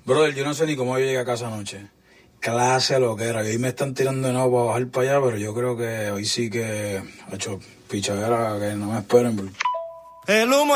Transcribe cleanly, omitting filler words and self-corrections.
Brother, yo no sé ni cómo yo llegué a casa anoche. Clase lo que era. Hoy me están tirando de nuevo para bajar para allá, pero yo creo que hoy sí que... Hecho, pichadera, que no me esperen. El humo